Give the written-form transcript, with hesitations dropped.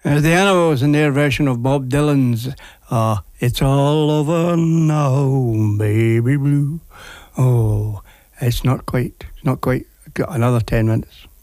The Animals in their version of Bob Dylan's It's All Over Now, Baby Blue. Oh, it's not quite. Got another 10 minutes.